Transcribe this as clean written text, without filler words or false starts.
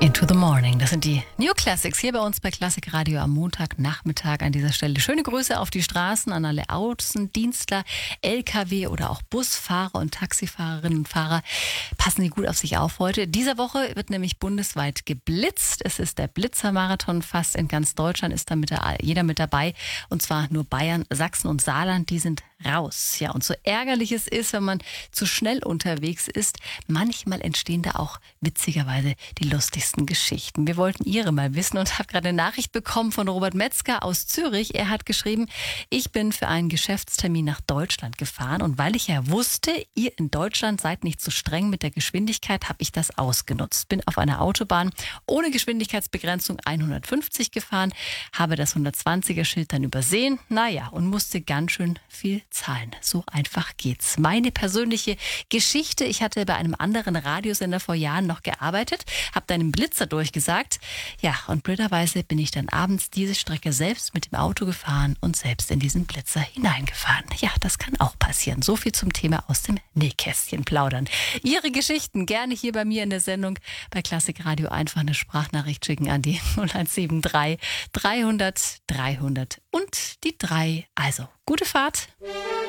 Into the Morning. Das sind die New Classics hier bei uns bei Klassik Radio am Montagnachmittag. An dieser Stelle schöne Grüße auf die Straßen, an alle Außendienstler, LKW oder auch Busfahrer und Taxifahrerinnen und Fahrer. Passen Sie gut auf sich auf heute. Diese Woche wird nämlich bundesweit geblitzt. Es ist der Blitzermarathon. Fast in ganz Deutschland ist da jeder mit dabei. Und zwar nur Bayern, Sachsen und Saarland, die sind raus. Ja, und so ärgerlich es ist, wenn man zu schnell unterwegs ist, manchmal entstehen da auch witzigerweise die lustigsten Geschichten. Wir wollten Ihre mal wissen und habe gerade eine Nachricht bekommen von Robert Metzger aus Zürich. Er hat geschrieben, ich bin für einen Geschäftstermin nach Deutschland gefahren und weil ich ja wusste, ihr in Deutschland seid nicht so streng mit der Geschwindigkeit, habe ich das ausgenutzt. Bin auf einer Autobahn ohne Geschwindigkeitsbegrenzung 150 gefahren, habe das 120er-Schild dann übersehen, und musste ganz schön viel zahlen. So einfach geht's. Meine persönliche Geschichte, ich hatte bei einem anderen Radiosender vor Jahren noch gearbeitet, habe dann einen Blitzer durchgesagt. Ja, und blöderweise bin ich dann abends diese Strecke selbst mit dem Auto gefahren und selbst in diesen Blitzer hineingefahren. Ja, das kann auch passieren. So viel zum Thema aus dem Nähkästchen plaudern. Ihre Geschichten gerne hier bei mir in der Sendung bei Klassik Radio. Einfach eine Sprachnachricht schicken an die 0173 300 300 und die 3. Also, gute Fahrt.